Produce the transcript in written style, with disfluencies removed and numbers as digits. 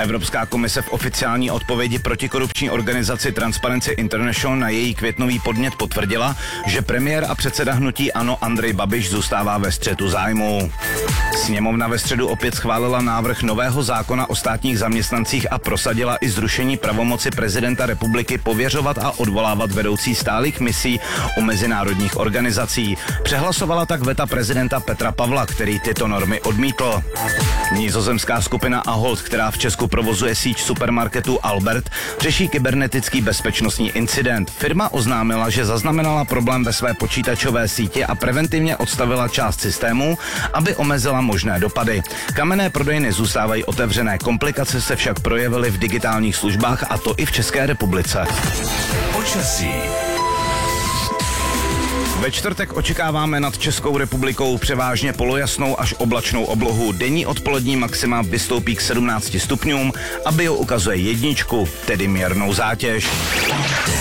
Evropská komise v oficiální odpovědi protikorupční organizaci Transparency International na její květnový podnět potvrdila, že premiér a předseda hnutí ANO Andrej Babiš zůstává ve střetu zájmů. Sněmovna ve středu opět schválila návrh nového zákona o státních zaměstnancích a prosadila i zrušení pravomoci prezidenta republiky pověřovat a odvolávat vedoucí stálých misí u mezinárodních organizací. Přehlasovala tak veta prezidenta Petra Pavla, který tyto normy odmítl. Nizozemská skupina Ahold, která v Česku provozuje síť supermarketů Albert, řeší kybernetický bezpečnostní incident. Firma oznámila, že zaznamenala problém ve své počítačové síti a preventivně odstavila část systému, aby omezila možné dopady. Kamenné prodejny zůstávají otevřené, komplikace se však projevily v digitálních službách, a to i v České republice. Počasí. Ve čtvrtek očekáváme nad Českou republikou převážně polojasnou až oblačnou oblohu. Denní odpolední maxima vystoupí k 17 stupňům a bio ukazuje 1, tedy mírnou zátěž.